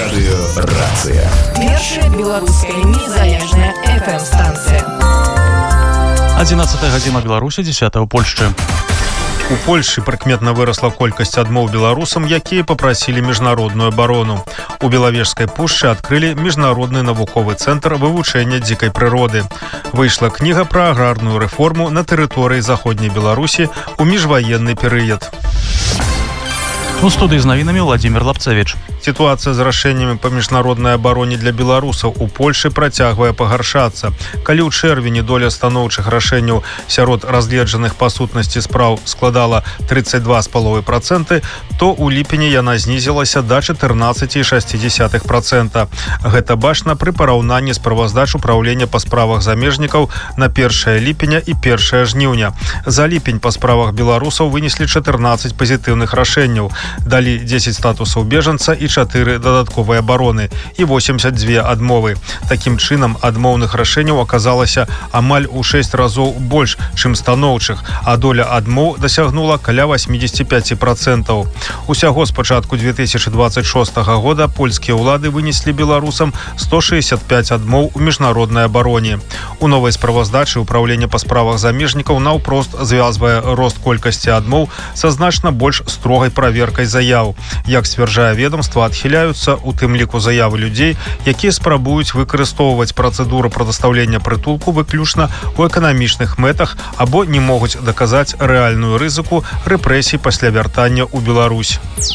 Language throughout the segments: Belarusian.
Радыёрацыя. Першая беларуская незалежная FM-станцыя. 11 гадзіна Беларусі, 10 ў Польшчы. У Польшы прыкметна вырасла колькасць адмоў беларусам, якія папрасілі міжнародную абарону. У Белавежскай пушчы адкрылі міжнародны навуковы цэнтр вывучэння дзікай прыроды. Выйшла кніга пра аграрную рэформу на тэрыторыі заходняй Беларусі ў міжваенны перыяд. У студыі з навінамі Владимир Лапцевич. Сітуацыя з рашэннямі па міжнароднай абароне для беларусаў у Польшы працягвае пагаршацца. Калі ў чэрвені доля станоўчых рашэнняў сярод разгледжаных па сутнасці спраў складала 32,5%, то ў ліпені яна знізілася да 14,6%. Гэта бачна пры параўнанні справаздач управлення па справах замежнікаў на 1 ліпеня і 1 жніўня. За ліпень па справах беларусаў вынеслі 14 пазітыўных рашэнняў, далі 10 статусаў бежанца і 4 дадатковыя абароны і 82 адмовы. Такім чынам, адмоўных рашэнняў аказалася амаль у 6 разоў больш, чым станоўчых, а доля адмоў дасягнула каля 85%. Усяго з пачатку 2026 года польскія ўлады вынеслі беларусам 165 адмоў у міжнароднай абароне. У новай справаздачы ўправлення па справах замежнікаў наўпрост звязвае рост колькасці адмоў са значна больш строгай праверкай заяў. Як сцвярджае ведомства, адхіляюцца у тым ліку заявы людзей, якія спрабуюць выкарыстоўваць працэдуру прадастаўлення прытулку выключна ў эканамічных мэтах або не могуць даказаць рэальную рызыку рэпрэсій пасля вяртання ў Беларусь.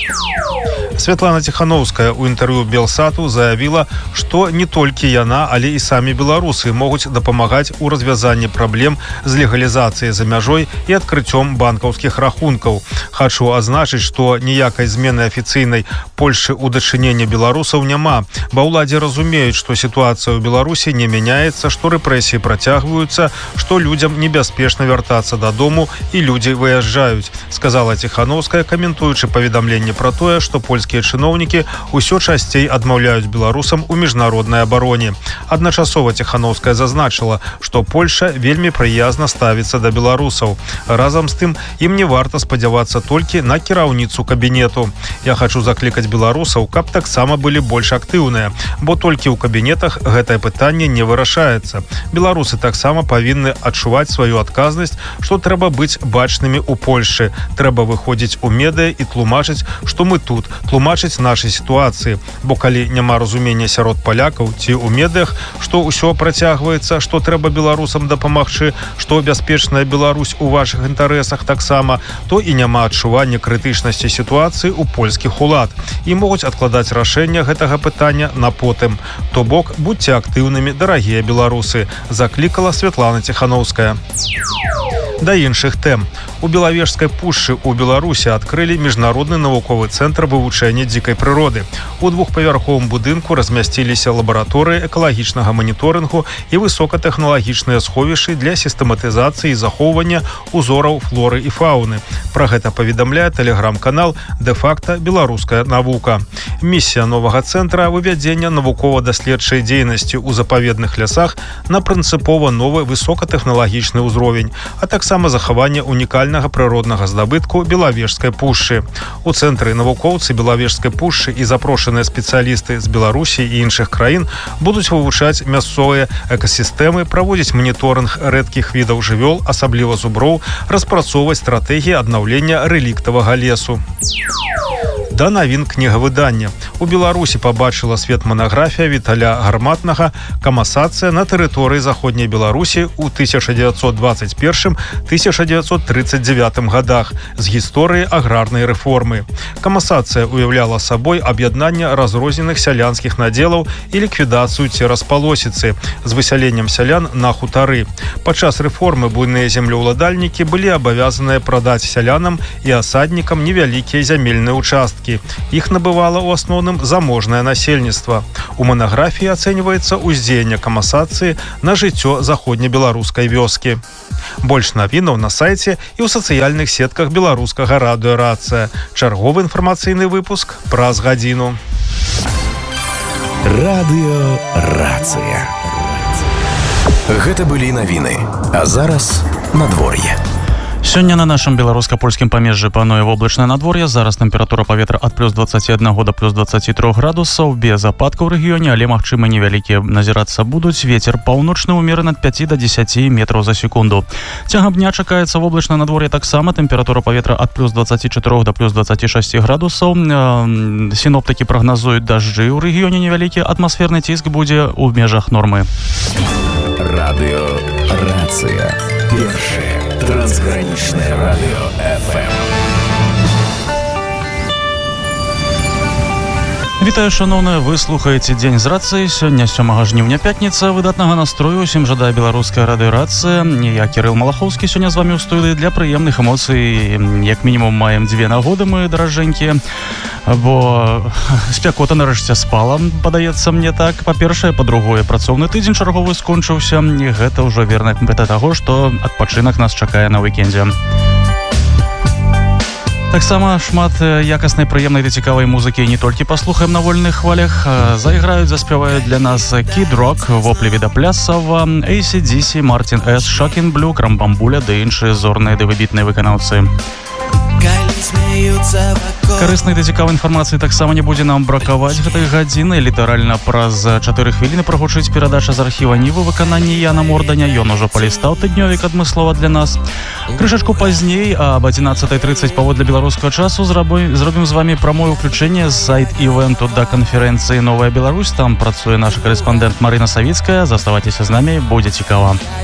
Святлана Тихановская ў інтэрв'ю Белсату заявіла, што не толькі яна, але і самі беларусы могуць дапамагаць у развязанні праблем з легалізацыяй за мяжой і адкрыццём банкаўскіх рахункаў. Хачу адзначыць, што ніякай змены афіцыйнай Польшы ў дачыненні беларусаў няма, ба ўладзе разумеюць, што сітуацыя ў Беларусі не мяняецца, што рэпрэсіі працягваюцца, што людзям небяспечна вяртацца дадому і людзі выязджаюць, сказала Тихановская, каментуючы паведамленне пра тое, што польскія чыноўнікі ўсё часцей адмаўляюць беларусам у міжнароднай абароне. Адначасова Тихановская зазначыла, што Польша вельмі прыязна ставіцца да беларусаў. Разам з тым, ім не варта спадзявацца толькі на кіраўніцу кабінету. Я хачу заклікаць беларусаў, каб таксама былі больш актыўныя, бо толькі ў кабінетах гэтае пытанне не вырашаецца. Беларусы таксама павінны адчуваць сваю адказнасць, што трэба быць бачнымі ў Польшы. Трэба выходзіць у медыа і тлумачыць, што мы тут, тлумачыць нашай сітуацыі, бо калі няма разумення сярод палякаў ці ў медыях, што ўсё працягваецца, што трэба беларусам дапамагчы, што бяспечная Беларусь у вашых інтарэсах таксама, то і няма адчування крытычнасці сітуацыі ў польскіх улад і могуць адкладаць рашэнне гэтага пытання на потым. То бок, будьце актыўнымі, дарагія беларусы, заклікала Святлана Тихановская. Да іншых тэм. У Белавежскай пушчы ў Беларусі адкрылі міжнародны навуковы цэнтр вывучэння дзікай прыроды. У двухпавярховым будынку размясціліся лабараторыі экалагічнага маніторынгу і высокатэхналагічныя сховішчы для сістэматызацыі і захоўвання узораў флоры і фауны. Пра гэта паведамляе тэлеграм-канал «Дэ-факта Беларуская навука». Місія новага цэнтра – вывядзення навукова-даследчай дзейнасці ў запаведных лясах на прынцыпова новы высокатэхналагічны ўзровень, а таксама захаванне унікальнага прыроднага здабытку Белавежскай пушчы. У цэнтры навукоўцы Белавежскай пушчы і запрошаныя спецыялісты з Беларусі і іншых краін будуць вывучаць мясцовыя экасістэмы, праводзіць маніторынг рэдкіх відаў жывёл, асабліва зуброў, распрацоўваць стратэгіі аднаўлення рэліктавага лесу. Да навін кнігавыдання. У Беларусі пабачыла свет манаграфія Віталя Гарматнага «Камасацыя на тэрыторыі заходняй Беларусі ў 1921-1939 годах» з гісторыі аграрнай рэформы. Камасацыя уяўляла сабой аб'яднанне разрозненых сялянскіх надзелаў і ліквідацыю цераспалосіцы з высяленнем сялян на хутары. Падчас рэформы буйныя землеўладальнікі былі абавязаныя прадаць сялянам і асаднікам невялікія зямельныя ўчасткі. Іх набывала ў асноўным заможнае насельніцтва. У манаграфіі ацэньваецца ўздзеянне камасацыі на жыццё заходнебеларускай вёскі. Больш навінаў на сайце і ў сацыяльных сетках беларускага радыёрацыя. Чарговы інфармацыйны выпуск праз гадзіну. Радыёрацыя. Гэта былі навіны. А зараз надвор'е. Сёння на нашым беларуска-польскім памежжы пануе воблачнае надвор'е. Зараз тэмпература паветра ад плюс 21 до плюс 23 градусаў. Без ападкаў у рэгіёне, але магчыма невялікія назірацца будуць. Вецер паўночны ўмераны ад 5 до 10 метраў за секунду. Цягам дня чакаецца воблачнае надвор'е таксама. Тэмпература паветра ад плюс 24 до плюс 26 градусаў. Сіноптыкі прагназуюць дажджы ў рэгіёне невялікі. Атмасферны ціск будзе ў межах нормы. Радиорация. Первое трансграничное радио ФМ. Вітаю, шановныя, вы слухаеце Дзень з рацыі. Сёння 7 жніўня, пятніца. Выдатнага настрою усім жадае беларуская радыёрацыя. Я, Кірыл Малахоўскі, сёння з вамі ў студыі для прыемных эмоцый. Як мінімум маем 2 нагоды, мы даражэнькія, бо спякота нарэшце спала, падаецца мне так. Па-першае, па-другое, працоўны тыдзень чарговы скончыўся, і гэта ўжо верная мэта таго, што адпачынак нас чакае на уікендзе. Таксама шмат якаснай, прыемнай ды цікавай музыкі не толькі паслухаем на вольных хвалях. Зайграюць, заспяваюць для нас Kid Rock, Воплі Віда Плясава, AC/DC, Мартін С, Shocking Blue, Крамбамбуля ды іншыя зорныя ды выбітныя выканаўцы. Карыснай ды цікавай інфармацыі таксама не будзе нам бракаваць гэтай гадзіны. Літаральна праз 4 хвіліны прагучыць перадача з архіва Нівы выкананні Яна Морданя. Ён ужо палістаў тыднёвік адмыслова для нас. Крышачку пазней, аб 11:30 паводле беларускага часу, зробім з вамі прамое ўключэнне з сайт-івенту да канферэнцыі «Новая Беларусь». Там працуе наша карэспандэнт Марына Савіцкая. Заставайцеся з намі, будзе цікава.